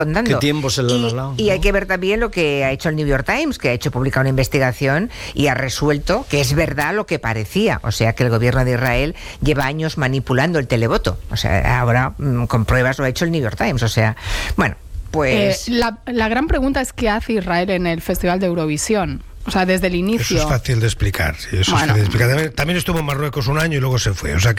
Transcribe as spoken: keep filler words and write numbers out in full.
Qué tiempo se lo han hablado. Y, y hay que ver también lo que ha hecho el New York Times, que ha hecho pública una investigación y ha resuelto que es verdad lo que parecía. O sea, que el gobierno de Israel lleva años manipulando el televoto. O sea, ahora mmm, con pruebas lo ha hecho el New York Times. O sea, bueno, pues... Eh, la, la gran pregunta es qué hace Israel en el Festival de Eurovisión. O sea, desde el inicio. Eso es fácil de explicar. Sí, eso bueno. es fácil de explicar. También estuvo en Marruecos un año y luego se fue. O sea que